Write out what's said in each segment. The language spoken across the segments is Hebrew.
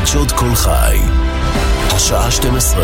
חדשות כל חי, השעה 12.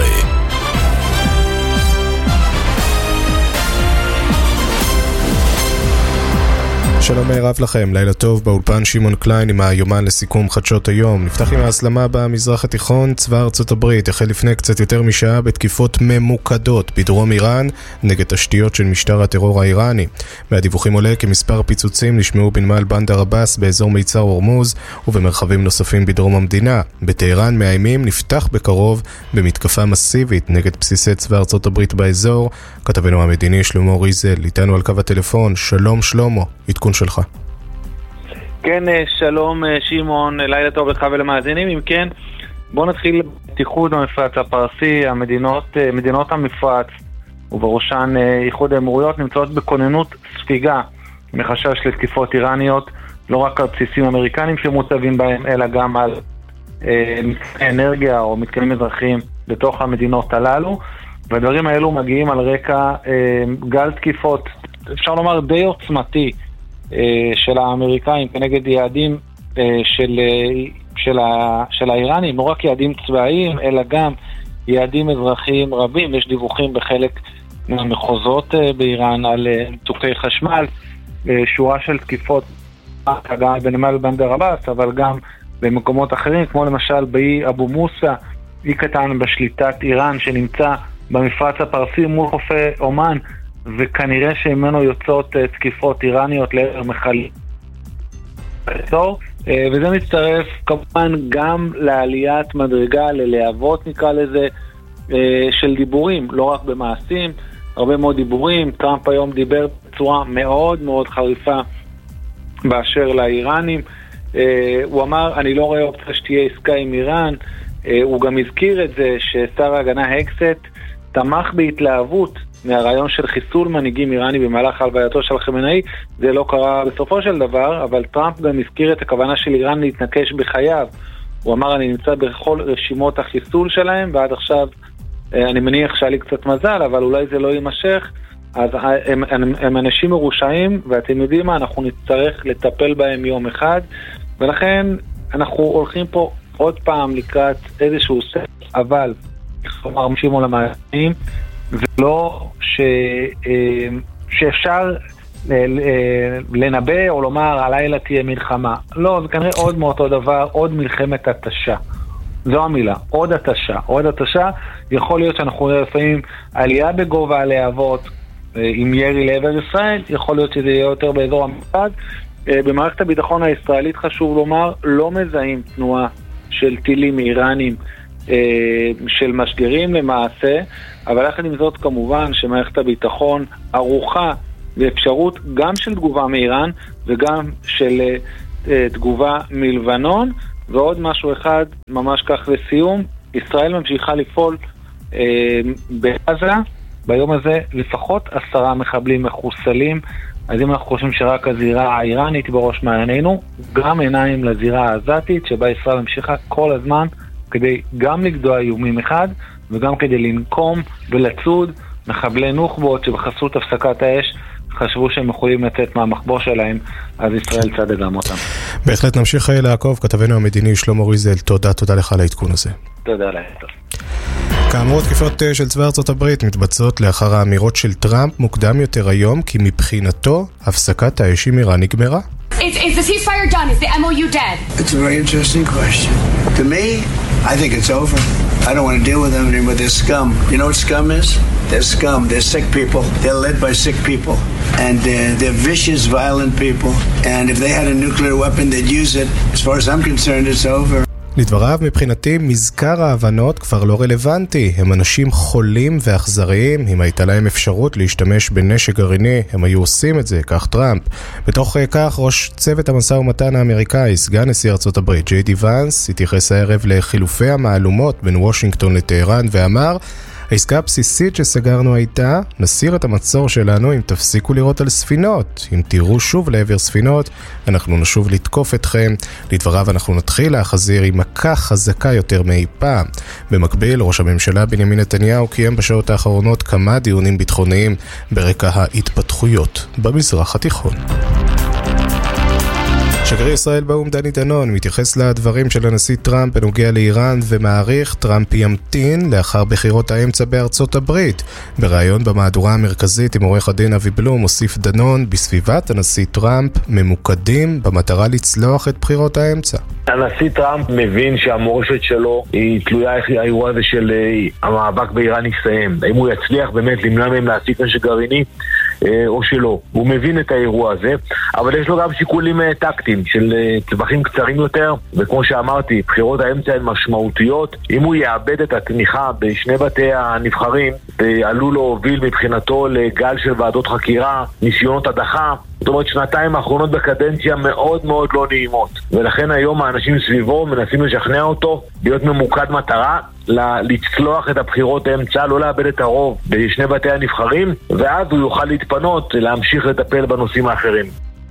שלום רב לכם, לילה טוב. באולפן שמעון קליין עם היומן לסיכום חדשות היום. נפתח עם ההסלמה במזרח התיכון. צבא ארצות הברית החל לפני קצת יותר משעה בתקיפות ממוקדות בדרום איראן נגד תשתיות של משטר הטרור האיראני. מהדיווחים עולה כי מספר פיצוצים נשמעו בנמל בנדר עבאס באזור מיצר הורמוז ובמרחבים נוספים בדרום המדינה. בטהרן מאיימים נפתח בקרוב במתקפה מסיבית נגד בסיסי צבא ארצות הברית באזור. כתבנו המדיני שלמה ריזל איתנו על קו הטלפון. שלום שלמה, עדכון שלך. כן, שלום שמעון, לילה טוב לך ולמאזינים. אם כן, בואו נתחיל בתיחוד המפרץ הפרסי. מדינות המפרץ ובראשן איחוד האמירויות נמצאות בכוננות ספיגה מחשש לתקיפות איראניות, לא רק על בסיסים אמריקנים שמוצבים בהם, אלא גם על מתקני אנרגיה או מתקנים אזרחיים בתוך המדינות הללו. והדברים האלו מגיעים על רקע גל תקיפות, אפשר לומר די עוצמתי, של האמריקאים כנגד יעדים של האיראנים, לא רק יעדים צבאיים אלא גם יעדים אזרחיים רבים. יש דיווחים בחלק מהמחוזות באיראן על ניתוקי חשמל, שורה של תקיפות בנמל בנדר עבאס, אבל גם במקומות אחרים, כמו למשל באי אבו מוסא, אי קטן בשליטת איראן שנמצא במפרץ הפרסי מול חופי אומן, וכנראה שממנו יוצאות תקיפות איראניות לעבר מכלים. וזה מצטרף כמובן גם לעליית מדרגה, ללהבות נקרא לזה, של דיבורים, לא רק במעשים, הרבה מאוד דיבורים. טראמפ היום דיבר בצורה מאוד מאוד חריפה באשר לאיראנים. הוא אמר, אני לא רואה אופציה שתהיה עסקה עם איראן. הוא גם הזכיר את זה ששר ההגנה הקסט תמך בהתלהבות מהרעיון של חיסול מנהיגים איראני במהלך הלווייתו של חמינאי. זה לא קרה בסופו של דבר, אבל טראמפ גם הזכיר את הכוונה של איראן להתנקש בחייו. הוא אמר, אני נמצא בכל רשימות החיסול שלהם, ועד עכשיו אני מניח שהיה לי קצת מזל, אבל אולי זה לא יימשך. אז הם אנשים מרושעים, ואתם יודעים מה, אנחנו נצטרך לטפל בהם יום אחד, ולכן אנחנו הולכים פה עוד פעם לקראת איזשהו סף, אבל כלומר שמעון למאזינים, ולא שאפשר לנבא או לומר הלילה תהיה מלחמה. לא, זה כנראה עוד מאותו דבר, עוד מלחמת התשה. זו המילה, עוד התשה. עוד התשה, יכול להיות שאנחנו רואים לפעמים עלייה בגובה הלהבות עם ירי לעבר ישראל, יכול להיות שזה יהיה יותר באזור המפרץ. במערכת הביטחון הישראלית חשוב לומר, לא מזהים תנועה של טילים איראנים של משגרים למעשה, אבל יחד עם זאת כמובן שמערכת הביטחון ערוכה באפשרות גם של תגובה מאיראן וגם של תגובה מלבנון. ועוד משהו אחד ממש כך לסיום, ישראל ממשיכה לפעול בעזה ביום הזה לפחות 10 מחבלים מחוסלים. אז אם אנחנו חושבים שרק הזירה האיראנית בראש מעיינינו, גם עיניים לזירה העזתית שבה ישראל המשיכה כל הזמן כדי גם לגדוע איומים אחד וגם כדי לנקום ולצוד מחבלי נוח'בות שבחסות הפסקת האש חשבו שהם יכולים לצאת מהמחבוא שלהם, אז ישראל צדה גם אותם. בהחלט נמשיך לעקוב. כתבנו המדיני שלמה ריזל, תודה לך על העדכון הזה. תודה לך. כאמור, תקיפות של צבא ארצות הברית מתבצעות לאחר האמירות של טראמפ מוקדם יותר היום, כי מבחינתו הפסקת האש עם איראן נגמרה. Is the ceasefire done? Is the MOU dead? It's a very interesting question. To me, I think it's over. I don't want to deal with them anymore. They're scum. You know what scum is? They're scum. They're sick people. They're led by sick people. And they're vicious, violent people. And if they had a nuclear weapon, they'd use it. As far as I'm concerned, it's over. לדבריו, מבחינתי מזכר ההבנות כבר לא רלוונטי. הם אנשים חולים ואכזריים. אם הייתה להם אפשרות להשתמש בנשק גרעיני, הם היו עושים את זה, כך טראמפ. בתוך כך, ראש צוות המשא ומתן האמריקאי, סגן נשיא ארצות הברית, ג'יי די ואנס, התייחס הערב לחילופי המעלומות בין וושינגטון לטהרן ואמר, העסקה הבסיסית שסגרנו הייתה, נסיר את המצור שלנו אם תפסיקו לראות על ספינות. אם תראו שוב לעבר ספינות, אנחנו נשוב לתקוף אתכם. לדבריו אנחנו נתחיל להחזיר עם מכה חזקה יותר מאי פעם. במקביל, ראש הממשלה בנימין נתניהו קיים בשעות האחרונות כמה דיונים ביטחוניים ברקע ההתפתחויות במזרח התיכון. שגריר ישראל באו"ם דני דנון מתייחס לדברים של הנשיא טראמפ בנוגע לאיראן ומעריך טראמפ ימתין לאחר בחירות האמצע בארצות הברית. בראיון במהדורה המרכזית עם עורך הדין אבי בלום הוסיף דנון, בסביבת הנשיא טראמפ ממוקדים במטרה לצלוח את בחירות האמצע. הנשיא טראמפ מבין שהמורשת שלו היא תלויה איך האירוע הזה של המאבק באיראן יסתיים. האם הוא יצליח באמת למנוע מהם להשיג נשק גרעיני או שלא. הוא מבין את האירוע הזה, אבל יש לו גם שיקולים טקטיים של טווחים קצרים יותר, וכמו שאמרתי, בחירות האמצע הן משמעותיות. אם הוא יאבד את התמיכה בשני בתי הנבחרים, עלול להוביל מבחינתו לגל של ועדות חקירה, ניסיונות הדחה. זאת אומרת, שנתיים האחרונות בקדנציה מאוד מאוד לא נעימות, ולכן היום האנשים סביבו מנסים לשכנע אותו להיות ממוקד מטרה, לצלוח את הבחירות האמצע, לא לאבד את הרוב בשני בתי הנבחרים, ואז הוא יוכל להתפנות להמשיך לטפל בנושאים האחרים.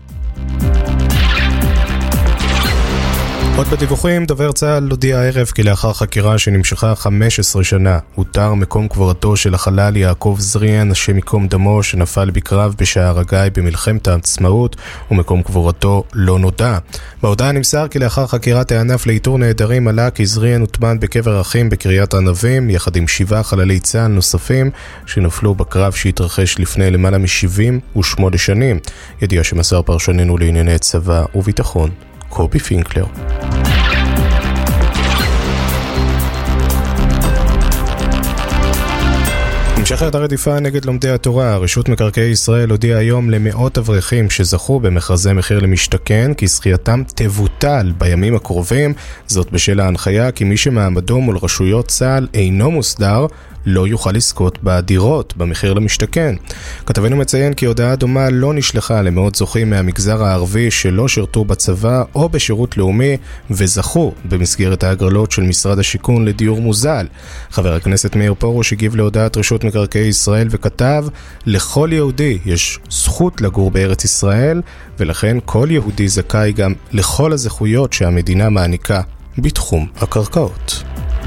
עוד בדיווחים, דובר צה"ל הודיע הערב כי לאחר חקירה שנמשכה 15 שנה, הותר מקום קבורתו של החלל יעקב זריאן, השם ייקום דמו, שנפל בקרב בשער הגיא במלחמת העצמאות, ומקום קבורתו לא נודע. בהודעה נמסר כי לאחר חקירת הענף לאיתור נעדרים עלה כי זריאן הוטמן בקבר אחים בקריית ענבים, יחד עם 7 חללי צה"ל נוספים שנפלו בקרב שהתרחש לפני למעלה מ-78 שנים. ידיעה שמסר פרשננו לענייני צבא וביטחון, קובי פינקלר. המשכת הרדיפה נגד לומדי התורה. רשות מקרקעי ישראל הודיעה היום למאות אברכים שזכו במכרזי מחיר למשתכן כי זכייתם תבוטל בימים הקרובים, זאת בשל ההנחיה כי מי שמעמדו מול רשויות צה"ל אינו מוסדר לא יוכל לזכות בדירות במחיר למשתכן. כתבנו מציין כי הודעה דומה לא נשלחה למאות זוכים מהמגזר הערבי שלא שירתו בצבא או בשירות לאומי וזכו במסגרת ההגרלות של משרד השיכון לדיור מוזל. חבר הכנסת מאיר פרוש הגיב להודעת רשות מקרקעי ישראל וכתב, לכל יהודי יש זכות לגור בארץ ישראל, ולכן כל יהודי זכאי גם לכל הזכויות שהמדינה מעניקה בתחום הקרקעות.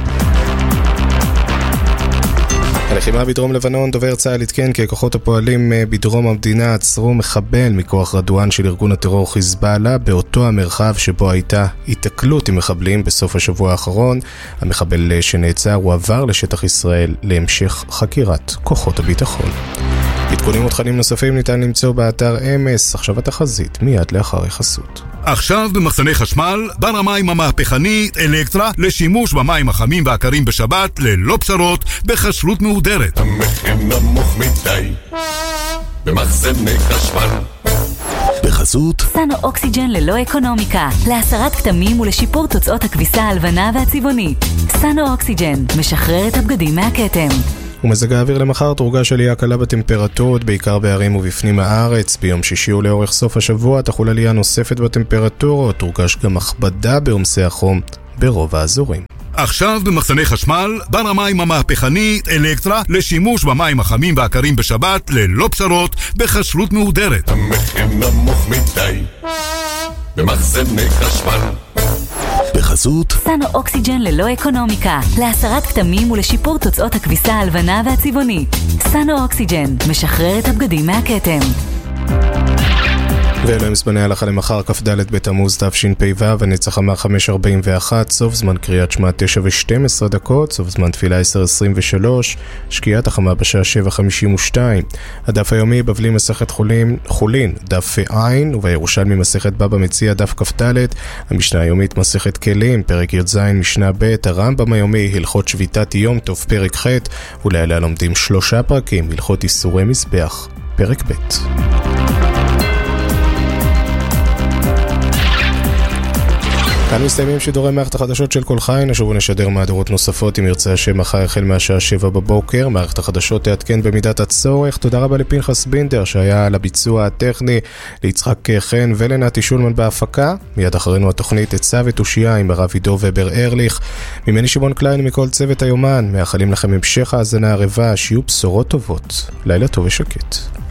הלחימה בדרום לבנון, דובר צה"ל התקן כי הכוחות הפועלים בדרום המדינה עצרו מחבל מכוח רדואן של ארגון הטרור חיזבאללה באותו המרחב שבו הייתה התקלות עם מחבלים בסוף השבוע האחרון. המחבל שנעצר הוא עבר לשטח ישראל להמשך חקירת כוחות הביטחון. עדכונים ותכנים נוספים ניתן למצוא באתר אמס. עכשיו התחזית מיד לאחר החסות. עכשיו במחסני חשמל, בר המים המהפכני אלקטרה לשימוש במים החמים והקרים בשבת ללא פשרות בכשרות מהודרת. המחיר נמוך מדי במחסני חשמל. בחסות סנו אוקסיג'ן ללא אקונומיקה, להסרת כתמים ולשיפור תוצאות הכביסה הלבנה והצבעונית. סנו אוקסיג'ן משחרר את הבגדים מהכתם. ומזג האוויר למחר תורגש עלייה קלה בטמפרטורות, בעיקר בערים ובפנים הארץ. ביום שישי ולאורך סוף השבוע תחול עלייה נוספת בטמפרטורות, תורגש גם הכבדה בעומסי החום ברוב האזורים. עכשיו במחסני חשמל, בר המים המהפכני אלקטרה לשימוש במים החמים והקרים בשבת ללא פשרות בכשרות מהודרת. המחיר נמוך מדי במחסני חשמל. בחסות סנו אוקסיג'ן ללא אקונומיקה, להסרת כתמים ולשיפור תוצאות הכביסה הלבנה והצבעונית. סנו אוקסיג'ן משחרר את הבגדים מהכתם. ואלו הם זמני ההלכה למחר, כ"ד בתמוז תשפ"ו, הנצח אמר 5:41, סוף זמן קריאת שמע 9:12, סוף זמן תפילה 10:23, שקיעת החמה בשעה 7:52. הדף היומי בבלי מסכת חולין, דף עין, ובירושלמי מסכת בבא מציע דף כ"ד, המשנה היומית מסכת כלים, פרק י"ז משנה ב', הרמב"ם היומי הלכות שביתת יום טוב פרק ח', ולעילה לומדים 3 פרקים, הלכות איסורי מזבח, פרק ב'. כאן מסתיימים שידורי מערכת החדשות של כל חי. נשוב ונשדר מהדורות נוספות אם ירצה השם מחר החל מהשעה 7 בבוקר. מערכת החדשות תעדכן במידת הצורך. תודה רבה לפנחס בינדר שהיה על הביצוע הטכני, ליצחק חן ולנתי שולמן בהפקה. מיד אחרינו התוכנית עצה ותושייה עם הרב עידו ובר ארליך. ממני שמעון קליין מכל צוות היומן, מאחלים לכם המשך האזנה ערבה, שיהיו בשורות טובות, לילה טוב ושקט.